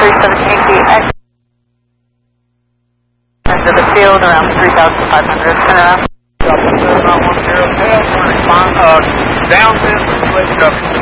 317 feet. Into the field around 3,500. Turn around. Downwind, split up.